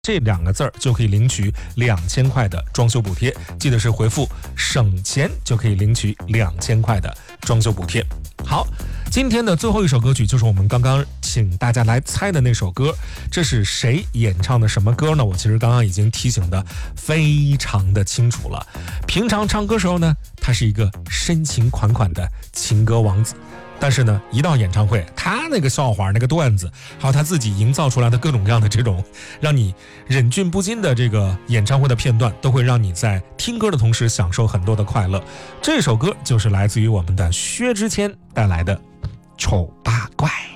这2个字儿就可以领取2000块的装修补贴，记得是回复省钱就可以领取2000块的装修补贴。好，今天的最后一首歌曲就是我们刚刚请大家来猜的那首歌，这是谁演唱的什么歌呢？我其实刚刚已经提醒的非常的清楚了。平常唱歌时候呢，他是一个深情款款的情歌王子，但是呢，一到演唱会，他那个笑话、那个段子，还有他自己营造出来的各种各样的这种让你忍俊不禁的这个演唱会的片段，都会让你在听歌的同时享受很多的快乐。这首歌就是来自于我们的薛之谦带来的《丑八怪》。